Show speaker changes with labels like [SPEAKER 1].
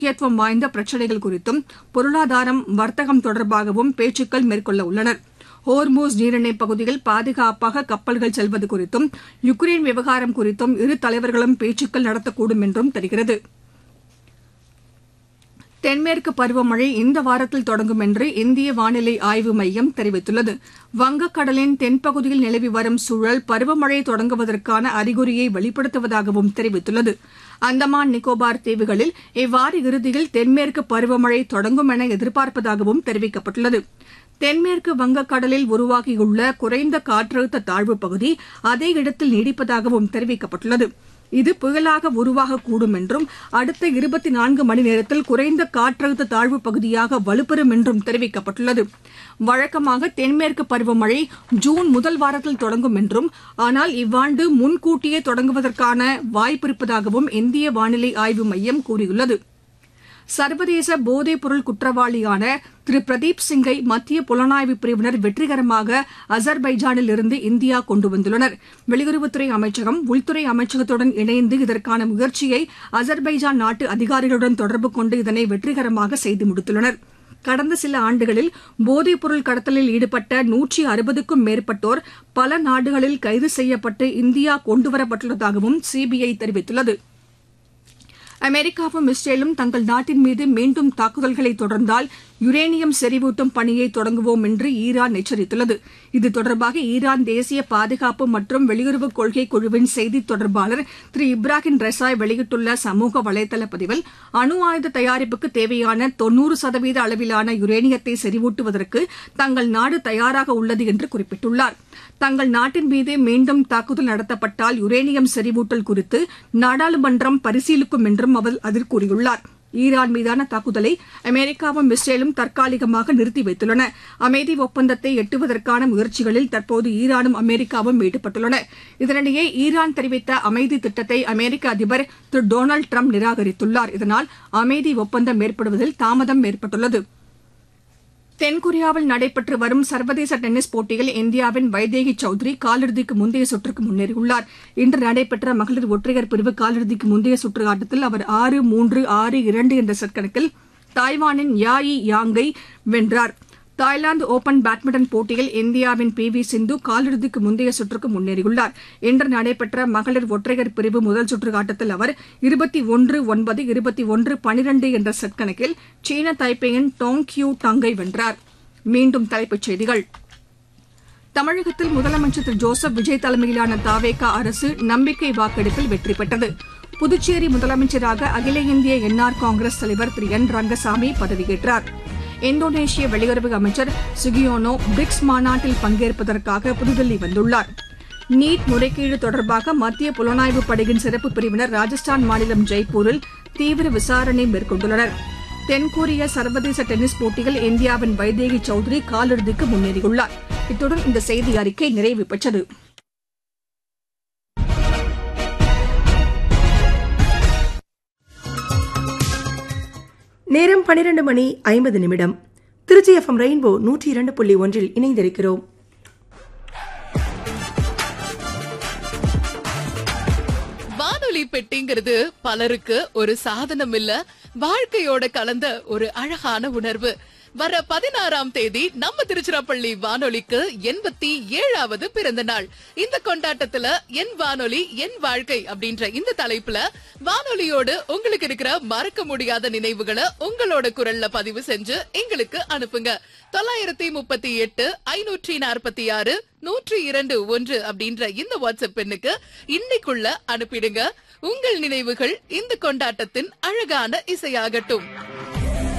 [SPEAKER 1] முக்கியத்துவம் வாய்ந்த பிரச்சினைகள் குறித்தும் பொருளாதாரம், வர்த்தகம் தொடர்பாகவும் பேச்சுக்கள் மேற்கொள்ள உள்ளனர். ஹோர்மூஸ் நீரிணைப் பகுதியில் பாதுகாப்பாக கப்பல்கள் செல்வது குறித்தும், யுக்ரைன் விவகாரம் குறித்தும் இரு தலைவர்களும் பேச்சுக்கள் நடத்தக்கூடும் என்றும் தெரிகிறது. தென்மேற்கு பருவமழை இந்த வாரத்தில் தொடங்கும் என்று இந்திய வானிலை ஆய்வு மையம் தெரிவித்துள்ளது. வங்கக்கடலின் தென்பகுதியில் நிலவி வரும் சூழல் பருவமழை தொடங்குவதற்கான அறிகுறியை வெளிப்படுத்துவதாகவும் தெரிவித்துள்ளது. அந்தமான் நிக்கோபார் தீவுகளில் இவ்வார இறுதியில் தென்மேற்கு பருவமழை தொடங்கும் என எதிர்பார்ப்பதாகவும் தெரிவிக்கப்பட்டுள்ளது. தென்மேற்கு வங்கக்கடலில் உருவாகியுள்ள குறைந்த காற்றழுத்த தாழ்வுப் பகுதி அதே இடத்தில் நீடிப்பதாகவும் தெரிவிக்கப்பட்டுள்ளது. இது புயலாக உருவாகக்கூடும் என்றும் அடுத்த 24 மணி நேரத்தில் குறைந்த காற்றழுத்த தாழ்வுப் பகுதியாக வலுப்பெறும் என்றும் தெரிவிக்கப்பட்டுள்ளது. வழக்கமாக தென்மேற்கு பருவமழை ஜூன் முதல் வாரத்தில் தொடங்கும் என்றும், ஆனால் இவ்வாண்டு முன்கூட்டியே தொடங்குவதற்கான வாய்ப்பிருப்பதாகவும் இந்திய வானிலை ஆய்வு மையம் கூறியுள்ளது. சர்வதேச போதைப்பொருள் குற்றவாளியான திரு பிரதீப் சிங்கை மத்திய புலனாய்வு பிரிவினர் வெற்றிகரமாக அசர்பைஜானில் இருந்து இந்தியா கொண்டு வந்துள்ளனர். வெளியுறவுத்துறை அமைச்சகம், உள்துறை அமைச்சகத்துடன் இணைந்து இதற்கான முயற்சியை அசர்பைஜான் நாட்டு அதிகாரிகளுடன் தொடர்பு கொண்டு இதனை வெற்றிகரமாக செய்து முடித்துள்ளனர். கடந்த சில ஆண்டுகளில் போதைப்பொருள் கடத்தலில் ஈடுபட்ட 160க்கும் மேற்பட்டோர் பல நாடுகளில் கைது செய்யப்பட்டு இந்தியா கொண்டுவரப்பட்டுள்ளதாகவும் சிபிஐ தெரிவித்துள்ளது. அமெரிக்காவும் இஸ்ரேலும் தங்கள் நாட்டின் மீது மீண்டும் தாக்குதல்களை தொடர்ந்தால் யுரேனியம் செறிவூட்டும் பணியை தொடங்குவோம் என்று ஈரான் எச்சரித்துள்ளது. இது தொடர்பாக ஈரான் தேசிய பாதுகாப்பு மற்றும் வெளியுறவுக் கொள்கை குழுவின் செய்தித் தொடர்பாளர் திரு இப்ராஹிம் ரெசாய் வெளியிட்டுள்ள சமூக வலைதள பதிவில், அணு ஆயுத தயாரிப்புக்கு தேவையான 90% அளவிலான யுரேனியத்தை செறிவூட்டுவதற்கு தங்கள் நாடு தயாராக உள்ளது என்று குறிப்பிட்டுள்ளார். தங்கள் நாட்டின் மீது மீண்டும் தாக்குதல் நடத்தப்பட்டால் யுரேனியம் செறிவூட்டல் குறித்து நாடாளுமன்றம் பரிசீலிக்கும் என்றும் அவர் அதில் கூறியுள்ளார். ஈரான் மீதான தாக்குதலை அமெரிக்காவும் இஸ்ரேலும் தற்காலிகமாக நிறுத்தி வைத்துள்ளன. அமைதி ஒப்பந்தத்தை எட்டுவதற்கான முயற்சிகளில் தற்போது ஈரானும் அமெரிக்காவும் ஈடுபட்டுள்ளன. இதனிடையே ஈரான் தெரிவித்த அமைதி திட்டத்தை அமெரிக்க அதிபர் திரு டொனால்டு டிரம்ப் நிராகரித்துள்ளார். இதனால் அமைதி ஒப்பந்தம் ஏற்படுவதில் தாமதம் ஏற்பட்டுள்ளது. தென்கொரியாவில் நடைபெற்று வரும் சர்வதேச டென்னிஸ் போட்டியில் இந்தியாவின் வைதேகி சௌத்ரி காலிறுதிக்கு முந்தைய சுற்றுக்கு முன்னேறியுள்ளார். இன்று நடைபெற்ற மகளிர் ஒற்றையர் பிரிவு காலிறுதிக்கு முந்தைய சுற்று ஆட்டத்தில் அவர் 6-3, 6-2 என்ற செட் கணக்கில் தாய்வானின் யாயி யாங்கை வென்றார். தாய்லாந்து ஓபன் பேட்மிண்டன் போட்டியில் இந்தியாவின் பி.வி. சிந்து காலிறுதிக்கு முந்தைய சுற்றுக்கு முன்னேறியுள்ளார். இன்று நடைபெற்ற மகளிர் ஒற்றையர் பிரிவு முதல் சுற்று ஆட்டத்தில் அவர் 21-9, 21-12 என்ற செட் கணக்கில் சீன தைப்பேயின் டோங் கியூ டங்கை வென்றார். மீண்டும் தலைப்புச் செய்திகள். தமிழகத்தில் முதலமைச்சர் திரு ஜோசப் விஜய் தலைமையிலான தவேக அரசு நம்பிக்கை வாக்கெடுப்பில் வெற்றி பெற்றது. புதுச்சேரி முதலமைச்சராக அகில இந்திய என்ஆர் காங்கிரஸ் தலைவர் திரு என் ரங்கசாமி பதவியேற்றார். இந்தோனேஷிய வெளியுறவு அமைச்சர் சுகியோனோ பிரிக்ஸ் மாநாட்டில் பங்கேற்பதற்காக புதுதில்லி வந்துள்ளார். நீட் முறைகேடு தொடர்பாக மத்திய புலனாய்வு படையின் சிறப்பு பிரிவினர் ராஜஸ்தான் மாநிலம் ஜெய்ப்பூரில் தீவிர விசாரணை மேற்கொண்டுள்ளனர். தென்கொரிய சர்வதேச டென்னிஸ் போட்டியில் இந்தியாவின் வைதேகி சௌத்ரி காலிறுதிக்கு முன்னேறியுள்ளார். இத்துடன் இந்த செய்தி அறிக்கை நிறைவு பெற்றது.
[SPEAKER 2] நேரம் 12:50. திருச்சி எஃப்எம் ரெயின்போ 102.1 இணைந்திருக்கிறோம்.
[SPEAKER 3] வானொலி பெட்டிங்கிறது பலருக்கு ஒரு சாதனம் இல்ல, வாழ்க்கையோட கலந்த ஒரு அழகான உணர்வு. வர 16ஆம் தேதி நம்ம திருச்சிராப்பள்ளி வானொலிக்கு 87வது பிறந்த நாள். இந்த கொண்டாட்டத்துல என் வானொலி என் வாழ்க்கை அப்படின்ற இந்த தலைப்புல வானொலியோடு உங்களுக்கு இருக்கிற மறக்க முடியாத நினைவுகளை உங்களோட குரல்ல பதிவு செஞ்சு எங்களுக்கு அனுப்புங்க. 938 546 102 அப்படின்ற இந்த வாட்ஸ்அப் எண்ணுக்கு இன்னைக்குள்ள அனுப்பிடுங்க. உங்கள் நினைவுகள் இந்த கொண்டாட்டத்தின் அழகான இசையாகட்டும்.